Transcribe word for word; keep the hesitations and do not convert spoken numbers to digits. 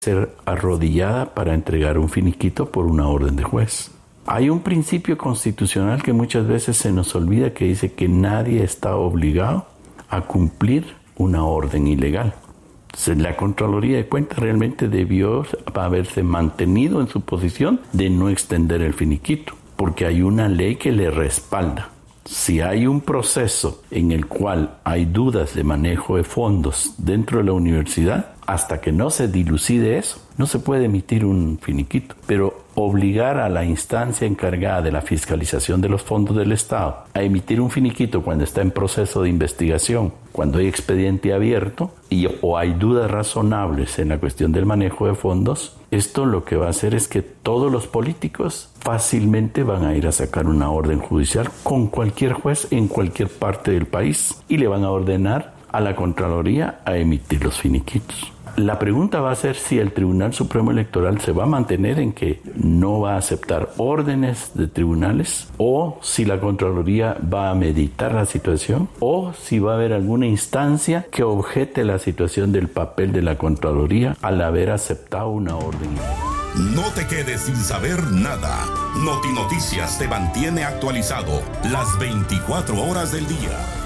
ser arrodillada para entregar un finiquito por una orden de juez. Hay un principio constitucional que muchas veces se nos olvida, que dice que nadie está obligado a cumplir una orden ilegal. Entonces, la Contraloría de Cuentas realmente debió haberse mantenido en su posición de no extender el finiquito, porque hay una ley que le respalda. Si hay un proceso en el cual hay dudas de manejo de fondos dentro de la universidad, hasta que no se dilucide eso, no se puede emitir un finiquito. Pero obligar a la instancia encargada de la fiscalización de los fondos del Estado a emitir un finiquito cuando está en proceso de investigación, cuando hay expediente abierto y, o hay dudas razonables en la cuestión del manejo de fondos, esto lo que va a hacer es que todos los políticos fácilmente van a ir a sacar una orden judicial con cualquier juez en cualquier parte del país y le van a ordenar a la Contraloría a emitir los finiquitos. La pregunta va a ser si el Tribunal Supremo Electoral se va a mantener en que no va a aceptar órdenes de tribunales, o si la Contraloría va a meditar la situación, o si va a haber alguna instancia que objete la situación del papel de la Contraloría al haber aceptado una orden. No te quedes sin saber nada. Noti Noticias te mantiene actualizado las veinticuatro horas del día.